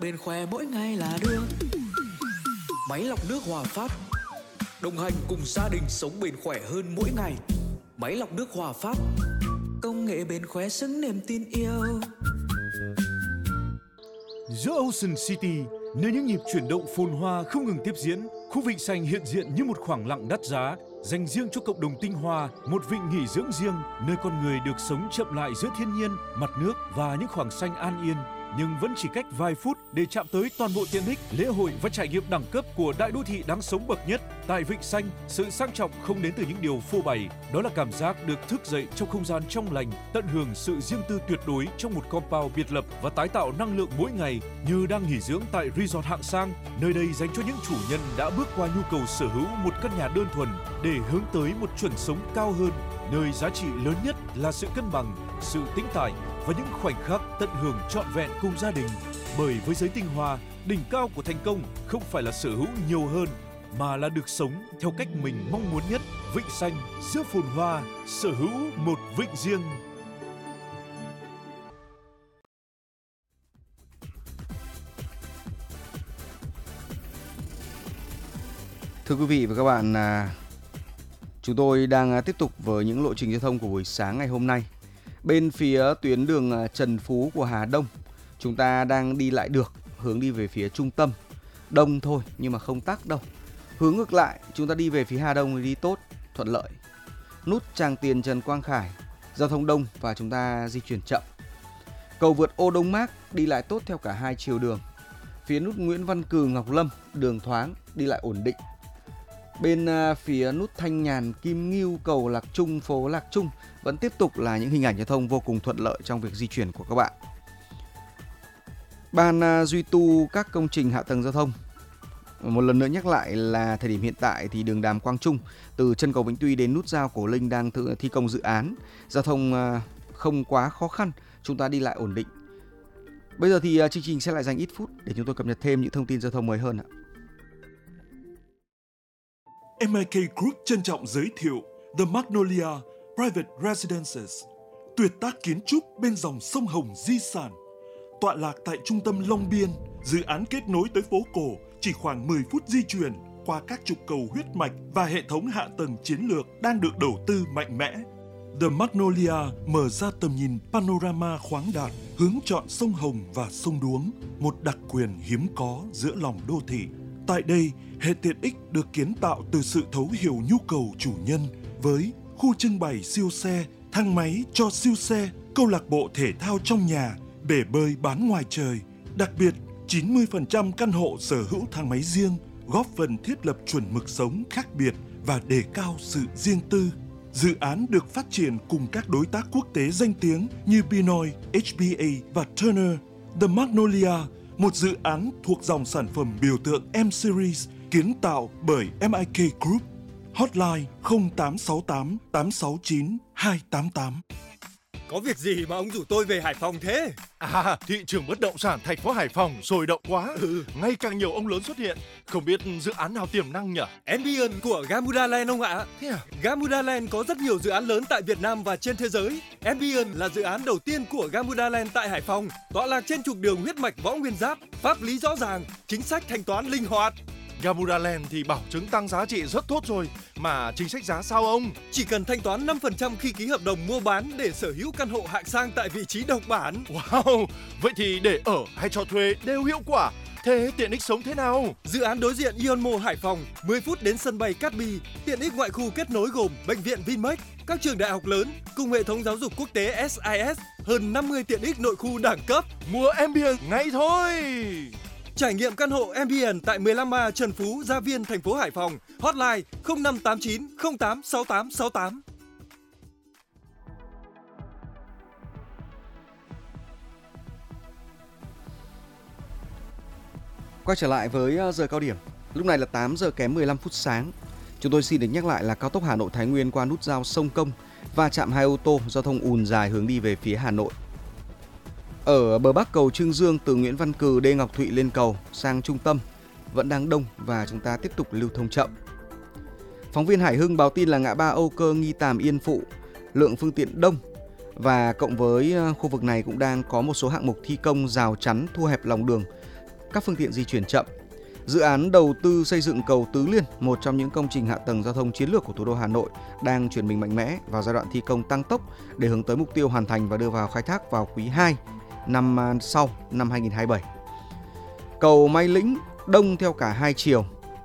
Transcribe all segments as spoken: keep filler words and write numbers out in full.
Bên khỏe mỗi ngày là được. Máy lọc nước Hòa Phát, đồng hành cùng gia đình sống bền khỏe hơn mỗi ngày. Máy lọc nước Hòa Phát, công nghệ bền khỏe xứng niềm tin yêu. Giữa Ocean City, nơi những nhịp chuyển động phồn hoa không ngừng tiếp diễn, khu vịnh xanh hiện diện như một khoảng lặng đắt giá, dành riêng cho cộng đồng tinh hoa, một vịnh nghỉ dưỡng riêng, nơi con người được sống chậm lại giữa thiên nhiên, mặt nước và những khoảng xanh an yên. Nhưng vẫn chỉ cách vài phút để chạm tới toàn bộ tiện ích, lễ hội và trải nghiệm đẳng cấp của đại đô thị đáng sống bậc nhất. Tại Vịnh Xanh, sự sang trọng không đến từ những điều phô bày, đó là cảm giác được thức dậy trong không gian trong lành, tận hưởng sự riêng tư tuyệt đối trong một compound biệt lập và tái tạo năng lượng mỗi ngày như đang nghỉ dưỡng tại resort hạng sang. Nơi đây dành cho những chủ nhân đã bước qua nhu cầu sở hữu một căn nhà đơn thuần để hướng tới một chuẩn sống cao hơn, nơi giá trị lớn nhất là sự cân bằng, sự tĩnh tại và những khoảnh khắc tận hưởng trọn vẹn cùng gia đình. Bởi với giới tinh hoa, đỉnh cao của thành công không phải là sở hữu nhiều hơn, mà là được sống theo cách mình mong muốn nhất. Vịnh Xanh, giữa phồn hoa, sở hữu một vịnh riêng. Thưa quý vị và các bạn, chúng tôi đang tiếp tục với những lộ trình giao thông của buổi sáng ngày hôm nay. Bên phía tuyến đường Trần Phú của Hà Đông, chúng ta đang đi lại được, hướng đi về phía trung tâm. Đông thôi nhưng mà không tắc đâu. Hướng ngược lại, chúng ta đi về phía Hà Đông thì đi tốt, thuận lợi. Nút Tràng Tiền Trần Quang Khải, giao thông đông và chúng ta di chuyển chậm. Cầu vượt Ô Đông Mác đi lại tốt theo cả hai chiều đường. Phía nút Nguyễn Văn Cừ Ngọc Lâm, đường thoáng, đi lại ổn định. Bên phía nút Thanh Nhàn Kim Ngưu cầu Lạc Trung phố Lạc Trung vẫn tiếp tục là những hình ảnh giao thông vô cùng thuận lợi trong việc di chuyển của các bạn. Ban duy tu các công trình hạ tầng giao thông, một lần nữa nhắc lại là thời điểm hiện tại thì đường Đàm Quang Trung từ chân cầu Vĩnh Tuy đến nút giao Cổ Linh đang thi công dự án, giao thông không quá khó khăn, chúng ta đi lại ổn định. Bây giờ thì chương trình sẽ lại dành ít phút để chúng tôi cập nhật thêm những thông tin giao thông mới hơn ạ. em i ca Group trân trọng giới thiệu The Magnolia Private Residences, tuyệt tác kiến trúc bên dòng sông Hồng di sản. Tọa lạc tại trung tâm Long Biên, dự án kết nối tới phố cổ chỉ khoảng mười phút di chuyển qua các trục cầu huyết mạch và hệ thống hạ tầng chiến lược đang được đầu tư mạnh mẽ. The Magnolia mở ra tầm nhìn panorama khoáng đạt, hướng chọn sông Hồng và sông Đuống, một đặc quyền hiếm có giữa lòng đô thị. Tại đây, hệ tiện ích được kiến tạo từ sự thấu hiểu nhu cầu chủ nhân với khu trưng bày siêu xe, thang máy cho siêu xe, câu lạc bộ thể thao trong nhà, bể bơi bán ngoài trời. Đặc biệt, chín mươi phần trăm căn hộ sở hữu thang máy riêng, góp phần thiết lập chuẩn mực sống khác biệt và đề cao sự riêng tư. Dự án được phát triển cùng các đối tác quốc tế danh tiếng như Pinoy, hát bê a và Turner. The Magnolia, một dự án thuộc dòng sản phẩm biểu tượng M-Series kiến tạo bởi em i ca Group. Hotline không tám sáu tám tám sáu chín hai tám tám. Có việc gì mà ông rủ tôi về Hải Phòng thế? À, thị trường bất động sản thành phố Hải Phòng sôi động quá. Ừ. Ngày càng nhiều ông lớn xuất hiện. Không biết dự án nào tiềm năng nhỉ? Ambient của Gamuda Land ông ạ. Thế à? Gamuda Land có rất nhiều dự án lớn tại Việt Nam và trên thế giới. Ambient là dự án đầu tiên của Gamuda Land tại Hải Phòng, tọa lạc trên trục đường huyết mạch Võ Nguyên Giáp, pháp lý rõ ràng, chính sách thanh toán linh hoạt. Gamuda Land thì bảo chứng tăng giá trị rất tốt rồi, mà chính sách giá sao ông? Chỉ cần thanh toán năm phần trăm khi ký hợp đồng mua bán để sở hữu căn hộ hạng sang tại vị trí độc bản. Wow, vậy thì để ở hay cho thuê đều hiệu quả. Thế tiện ích sống thế nào? Dự án đối diện Ion Mall Hải Phòng, mười phút đến sân bay Cát Bi, tiện ích ngoại khu kết nối gồm bệnh viện Vinmec, các trường đại học lớn cùng hệ thống giáo dục quốc tế ét i ét, hơn năm mươi tiện ích nội khu đẳng cấp. Mua Ambient ngay thôi. Trải nghiệm căn hộ Ambient tại mười lăm A Trần Phú, Gia Viên, thành phố Hải Phòng. Hotline không năm tám chín không tám sáu tám sáu tám. Quay trở lại với giờ cao điểm. Lúc này là tám giờ kém mười lăm phút sáng. Chúng tôi xin được nhắc lại là cao tốc Hà Nội Thái Nguyên qua nút giao Sông Công va chạm hai ô tô, giao thông ùn dài hướng đi về phía Hà Nội. Ở bờ bắc cầu Trương Dương từ Nguyễn Văn Cừ, Đê Ngọc Thụy lên cầu sang trung tâm vẫn đang đông và chúng ta tiếp tục lưu thông chậm. Phóng viên Hải Hưng báo tin là ngã ba Âu Cơ Nghi Tàm Yên Phụ lượng phương tiện đông và cộng với khu vực này cũng đang có một số hạng mục thi công rào chắn thu hẹp lòng đường các phương tiện di chuyển chậm. Dự án đầu tư xây dựng cầu Tứ Liên, một trong những công trình hạ tầng giao thông chiến lược của thủ đô Hà Nội, đang chuyển mình mạnh mẽ vào giai đoạn thi công tăng tốc để hướng tới mục tiêu hoàn thành và đưa vào khai thác vào quý hai năm sau, năm hai nghìn không trăm hai mươi bảy. Cầu Mai Lĩnh đông theo cả hai chiều.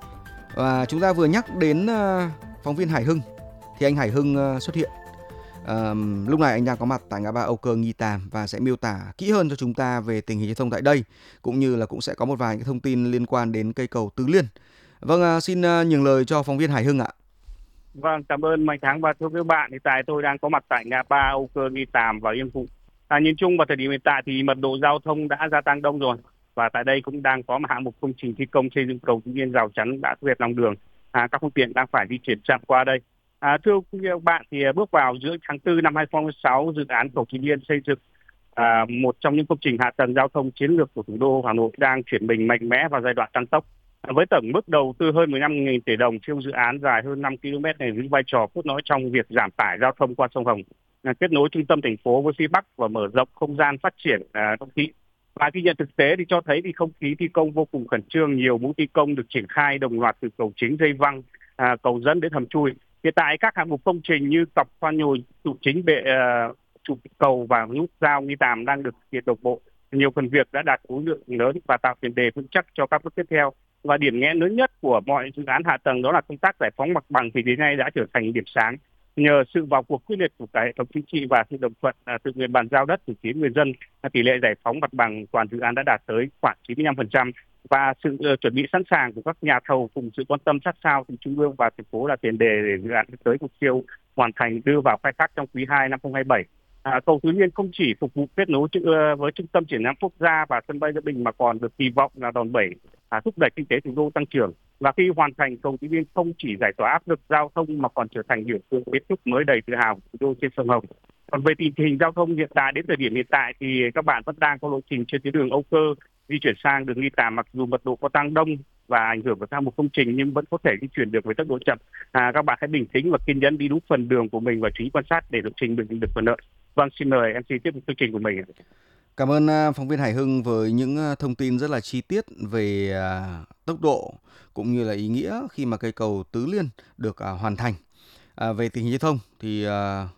Và chúng ta vừa nhắc đến phóng viên Hải Hưng, thì anh Hải Hưng xuất hiện. À, lúc này anh đang có mặt tại ngã ba Âu Cơ Nghi Tàm và sẽ miêu tả kỹ hơn cho chúng ta về tình hình giao thông tại đây, cũng như là cũng sẽ có một vài cái thông tin liên quan đến cây cầu Tứ Liên. Vâng, à, xin nhường lời cho phóng viên Hải Hưng ạ. Vâng, cảm ơn Mạnh Thắng và thưa các bạn. Hiện tại tôi đang có mặt tại ngã ba Âu Cơ Nghi Tàm và Yên Phụ. À, nhìn chung vào thời điểm hiện tại thì mật độ giao thông đã gia tăng đông rồi, và tại đây cũng đang có một hạng mục công trình thi công xây dựng cầu Tứ Liên rào chắn đã thu hẹp lòng đường. À, các phương tiện đang phải di chuyển chậm qua đây. À, thưa các bạn, thì bước vào giữa tháng tư năm hai nghìn không trăm lẻ sáu, dự án cầu Tứ Liên xây dựng à, một trong những công trình hạ tầng giao thông chiến lược của thủ đô Hà Nội đang chuyển mình mạnh mẽ vào giai đoạn tăng tốc. À, với tổng mức đầu tư hơn mười lăm nghìn tỷ đồng, siêu dự án dài hơn năm ki lô mét này giữ vai trò cốt lõi trong việc giảm tải giao thông qua sông Hồng, à, kết nối trung tâm thành phố với phía Bắc và mở rộng không gian phát triển à, đô thị. Và ghi nhận thực tế thì cho thấy thì không khí thi công vô cùng khẩn trương, nhiều mũi thi công được triển khai đồng loạt từ cầu chính dây văng, à, cầu dẫn đến hầm chui. Hiện tại các hạng mục công trình như cọc khoan nhồi, trụ chính bệ uh, trụ cầu và nút giao Nghi Tàm đang được thực hiện đồng bộ. Nhiều phần việc đã đạt khối lượng lớn và tạo tiền đề vững chắc cho các bước tiếp theo. Và điểm nghẽn lớn nhất của mọi dự án hạ tầng đó là công tác giải phóng mặt bằng, thì đến nay đã trở thành điểm sáng. Nhờ sự vào cuộc quyết liệt của cả hệ thống chính trị và sự đồng thuận uh, tự nguyện bàn giao đất từ phía người dân, uh, tỷ lệ giải phóng mặt bằng toàn dự án đã đạt tới khoảng chín mươi lăm phần trăm. Và sự uh, chuẩn bị sẵn sàng của các nhà thầu cùng sự quan tâm sát sao từ trung ương và thành phố là tiền đề để dự án tới mục tiêu hoàn thành đưa vào khai thác trong quý hai năm hai nghìn không trăm hai mươi bảy. À, cầu Tứ Liên không chỉ phục vụ kết nối uh, với trung tâm triển lãm quốc gia và sân bay Gia Bình mà còn được kỳ vọng là đòn bẩy à, thúc đẩy kinh tế thủ đô tăng trưởng. Và khi hoàn thành, cầu Tứ Liên không chỉ giải tỏa áp lực giao thông mà còn trở thành biểu tượng kiến trúc mới đầy tự hào của thủ đô trên sông Hồng. Còn về tình hình giao thông hiện tại, đến thời điểm hiện tại thì các bạn vẫn đang có lộ trình trên tuyến đường Âu Cơ di chuyển sang đường Nghi Tàm, mặc dù mật độ có tăng đông và ảnh hưởng của một công trình nhưng vẫn có thể di chuyển được với tốc độ chậm. À, các bạn hãy bình tĩnh và kiên nhẫn đi đúng phần đường của mình và chú ý quan sát để lộ trình mình được thuận lợi. Vâng, xin mời em xê tiếp tục chương trình của mình. Cảm ơn phóng viên Hải Hưng với những thông tin rất là chi tiết về tốc độ cũng như là ý nghĩa khi mà cây cầu Tứ Liên được hoàn thành. À, về tình hình giao thông thì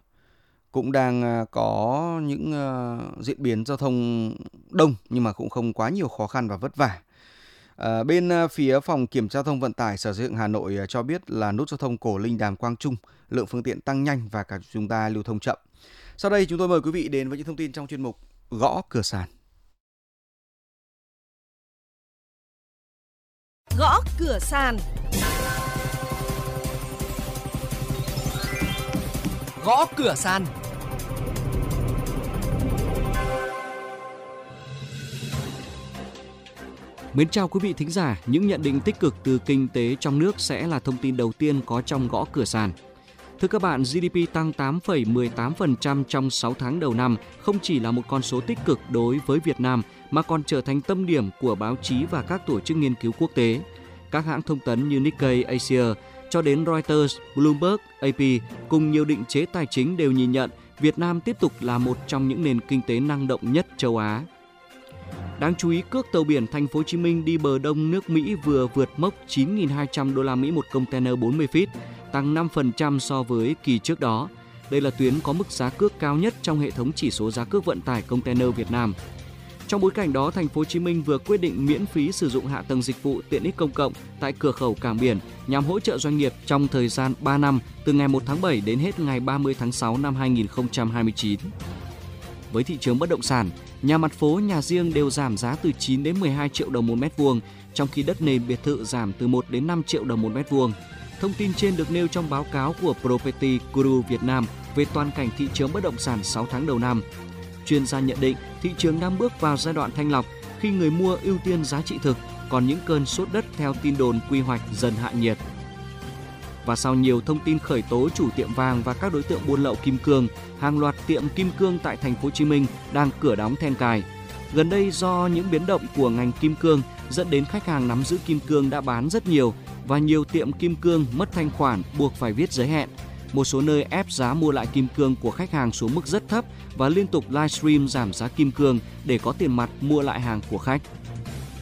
cũng đang có những diễn biến giao thông đông nhưng mà cũng không quá nhiều khó khăn và vất vả. À, bên phía phòng kiểm tra giao thông vận tải Sở Xây dựng Hà Nội cho biết là nút giao thông Cổ Linh Đàm Quang Trung lượng phương tiện tăng nhanh và cả chúng ta lưu thông chậm. Sau đây chúng tôi mời quý vị đến với những thông tin trong chuyên mục Gõ Cửa Sàn. Gõ Cửa Sàn. Gõ Cửa Sàn. Mến chào quý vị thính giả, những nhận định tích cực từ kinh tế trong nước sẽ là thông tin đầu tiên có trong Gõ Cửa Sàn. Thưa các bạn, giê đê pê tăng tám phẩy mười tám phần trăm trong sáu tháng đầu năm không chỉ là một con số tích cực đối với Việt Nam mà còn trở thành tâm điểm của báo chí và các tổ chức nghiên cứu quốc tế. Các hãng thông tấn như Nikkei Asia cho đến Reuters, Bloomberg, a pê cùng nhiều định chế tài chính đều nhìn nhận Việt Nam tiếp tục là một trong những nền kinh tế năng động nhất châu Á. Đáng chú ý, cước tàu biển Thành phố Hồ Chí Minh đi bờ đông nước Mỹ vừa vượt mốc chín nghìn hai trăm đô la Mỹ một container bốn mươi feet, tăng năm phần trăm so với kỳ trước đó. Đây là tuyến có mức giá cước cao nhất trong hệ thống chỉ số giá cước vận tải container Việt Nam. Trong bối cảnh đó, Thành phố Hồ Chí Minh vừa quyết định miễn phí sử dụng hạ tầng dịch vụ tiện ích công cộng tại cửa khẩu cảng biển nhằm hỗ trợ doanh nghiệp trong thời gian ba năm từ ngày một tháng bảy đến hết ngày ba mươi tháng sáu năm hai nghìn không trăm hai mươi chín. Với thị trường bất động sản, nhà mặt phố, nhà riêng đều giảm giá từ chín đến mười hai triệu đồng một mét vuông, trong khi đất nền biệt thự giảm từ một đến năm triệu đồng một mét vuông. Thông tin trên được nêu trong báo cáo của Property Guru Việt Nam về toàn cảnh thị trường bất động sản sáu tháng đầu năm. Chuyên gia nhận định thị trường đang bước vào giai đoạn thanh lọc khi người mua ưu tiên giá trị thực, còn những cơn sốt đất theo tin đồn quy hoạch dần hạ nhiệt. Và sau nhiều thông tin khởi tố chủ tiệm vàng và các đối tượng buôn lậu kim cương, hàng loạt tiệm kim cương tại Thành phố Hồ Chí Minh đang cửa đóng then cài. Gần đây do những biến động của ngành kim cương dẫn đến khách hàng nắm giữ kim cương đã bán rất nhiều và nhiều tiệm kim cương mất thanh khoản buộc phải viết giới hẹn. Một số nơi ép giá mua lại kim cương của khách hàng xuống mức rất thấp và liên tục livestream giảm giá kim cương để có tiền mặt mua lại hàng của khách.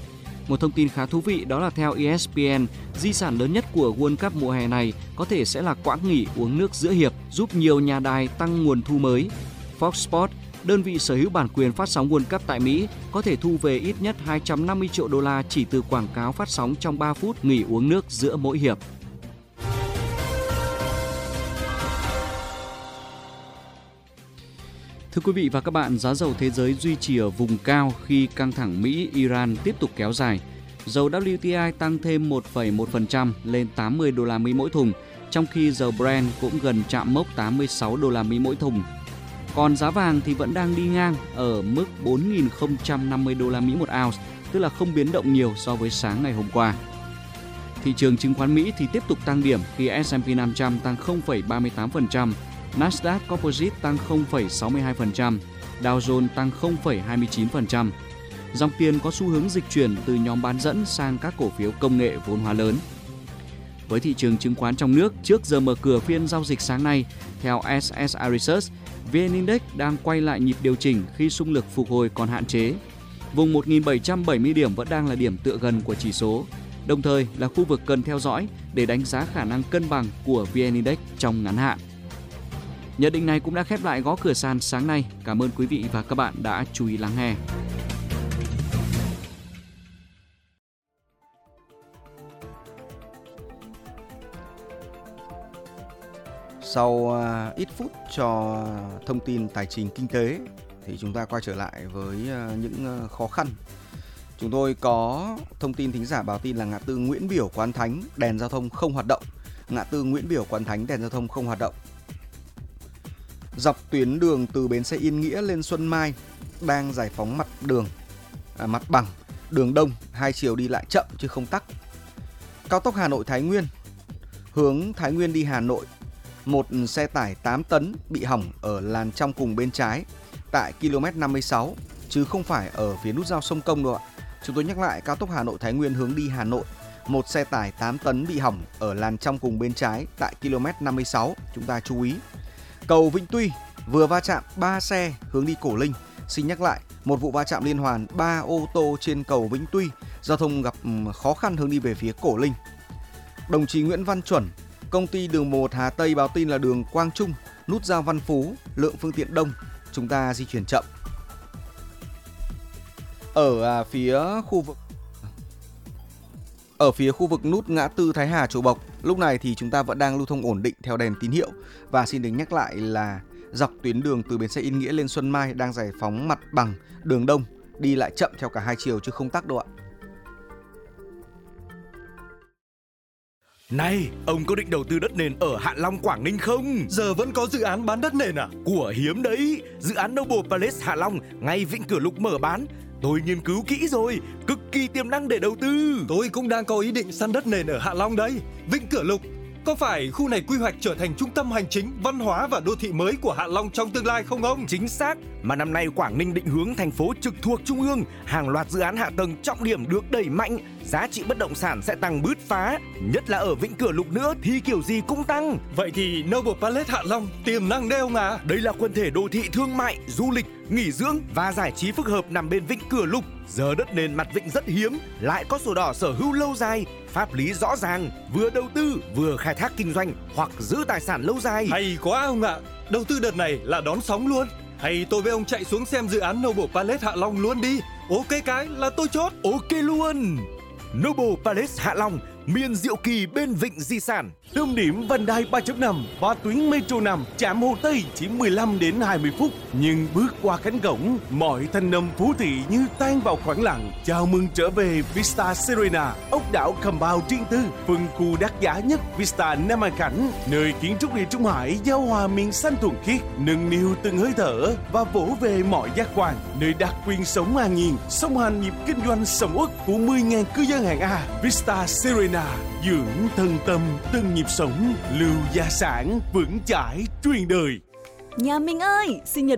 Một thông tin khá thú vị đó là theo E S P N, di sản lớn nhất của World Cup mùa hè này có thể sẽ là quãng nghỉ uống nước giữa hiệp, giúp nhiều nhà đài tăng nguồn thu mới. Fox Sports, đơn vị sở hữu bản quyền phát sóng World Cup tại Mỹ, có thể thu về ít nhất hai trăm năm mươi triệu đô la chỉ từ quảng cáo phát sóng trong ba phút nghỉ uống nước giữa mỗi hiệp. Thưa quý vị và các bạn, giá dầu thế giới duy trì ở vùng cao khi căng thẳng Mỹ-Iran tiếp tục kéo dài. Dầu W T I tăng thêm một phẩy một phần trăm lên tám mươi đô la Mỹ mỗi thùng, trong khi dầu Brent cũng gần chạm mốc tám mươi sáu đô la Mỹ mỗi thùng. Còn giá vàng thì vẫn đang đi ngang ở mức bốn nghìn không trăm năm mươi đô la Mỹ một ounce, tức là không biến động nhiều so với sáng ngày hôm qua. Thị trường chứng khoán Mỹ thì tiếp tục tăng điểm khi S and P năm trăm tăng không phẩy ba mươi tám phần trăm, Nasdaq Composite tăng không phẩy sáu mươi hai phần trăm, Dow Jones tăng không phẩy hai mươi chín phần trăm. Dòng tiền có xu hướng dịch chuyển từ nhóm bán dẫn sang các cổ phiếu công nghệ vốn hóa lớn. Với thị trường chứng khoán trong nước, trước giờ mở cửa phiên giao dịch sáng nay, theo S S I Research, vê en Index đang quay lại nhịp điều chỉnh khi xung lực phục hồi còn hạn chế. Vùng một nghìn bảy trăm bảy mươi điểm vẫn đang là điểm tựa gần của chỉ số, đồng thời là khu vực cần theo dõi để đánh giá khả năng cân bằng của vê en Index trong ngắn hạn. Nhận định này cũng đã khép lại gõ cửa sàn sáng nay. Cảm ơn quý vị và các bạn đã chú ý lắng nghe. Sau uh, ít phút cho thông tin tài chính kinh tế thì chúng ta quay trở lại với uh, những uh, khó khăn. Chúng tôi có thông tin thính giả báo tin là ngã tư Nguyễn Biểu Quán Thánh đèn giao thông không hoạt động. Ngã tư Nguyễn Biểu Quán Thánh đèn giao thông không hoạt động. Dọc tuyến đường từ bến xe Yên Nghĩa lên Xuân Mai đang giải phóng mặt đường, à, mặt bằng, đường đông, hai chiều đi lại chậm chứ không tắc. Cao tốc Hà Nội Thái Nguyên, hướng Thái Nguyên đi Hà Nội, một xe tải tám tấn bị hỏng ở làn trong cùng bên trái tại ki lô mét năm mươi sáu chứ không phải ở phía nút giao Sông Công đâu ạ. Chúng tôi nhắc lại, cao tốc Hà Nội Thái Nguyên hướng đi Hà Nội, một xe tải tám tấn bị hỏng ở làn trong cùng bên trái tại ki lô mét năm mươi sáu, chúng ta chú ý. Cầu Vĩnh Tuy vừa va chạm ba xe hướng đi Cổ Linh. Xin nhắc lại, một vụ va chạm liên hoàn ba ô tô trên cầu Vĩnh Tuy, giao thông gặp khó khăn hướng đi về phía Cổ Linh. Đồng chí Nguyễn Văn Chuẩn, công ty đường một Hà Tây báo tin là đường Quang Trung, nút giao Văn Phú, lượng phương tiện đông, chúng ta di chuyển chậm. Ở à, phía khu vực Ở phía khu vực nút ngã tư Thái Hà Chùa Bộc, lúc này thì chúng ta vẫn đang lưu thông ổn định theo đèn tín hiệu. Và xin được nhắc lại là dọc tuyến đường từ bến xe Yên Nghĩa lên Xuân Mai đang giải phóng mặt bằng, đường đông, đi lại chậm theo cả hai chiều chứ không tắc đâu ạ. Này, ông có định đầu tư đất nền ở Hạ Long, Quảng Ninh không? Giờ vẫn có dự án bán đất nền à? Của hiếm đấy, dự án Noble Palace Hạ Long ngay Vĩnh Cửa Lục mở bán. Tôi nghiên cứu kỹ rồi, cực kỳ tiềm năng để đầu tư. Tôi cũng đang có ý định săn đất nền ở Hạ Long đấy. Vĩnh Cửa Lục, có phải khu này quy hoạch trở thành trung tâm hành chính, văn hóa và đô thị mới của Hạ Long trong tương lai không ông? Chính xác, mà năm nay Quảng Ninh định hướng thành phố trực thuộc Trung ương, hàng loạt dự án hạ tầng trọng điểm được đẩy mạnh, giá trị bất động sản sẽ tăng bứt phá, nhất là ở Vĩnh Cửa Lục nữa thì kiểu gì cũng tăng. Vậy thì Noble Palace Hạ Long tiềm năng đấy ông à? Đây là quần thể đô thị thương mại, du lịch, nghỉ dưỡng và giải trí phức hợp nằm bên Vĩnh Cửa Lục. Giờ đất nền mặt vịnh rất hiếm, lại có sổ đỏ sở hữu lâu dài, pháp lý rõ ràng, vừa đầu tư vừa khai thác kinh doanh hoặc giữ tài sản lâu dài. Hay quá ông ạ, đầu tư đợt này là đón sóng luôn. Hay tôi với ông chạy xuống xem dự án Noble Palace Hạ Long luôn đi. Ok cái là tôi chốt. Ok luôn. Noble Palace Hạ Long, miền diệu kỳ bên vịnh di sản. Tâm điểm vành đai ba chấm năm và tuyến metro năm chạm Hồ Tây chỉ mười lăm đến hai mươi phút. Nhưng bước qua cánh cổng, mọi thanh âm phố thị như tan vào khoảng lặng. Chào mừng trở về Vista Serena, ốc đảo Compound riêng tư, phân khu đắt giá nhất Vista Nam An Khánh, nơi kiến trúc địa Trung Hải giao hòa miền xanh thuần khiết, nâng niu từng hơi thở và vỗ về mọi giác quan, nơi đặc quyền sống an nhiên, song hành nhịp kinh doanh sầm uất của mười nghìn cư dân hạng A. Vista Serena, dưỡng thân tâm từng nhịp sống, lưu gia sản vững chãi truyền đời. Nhà mình ơi, sinh nhật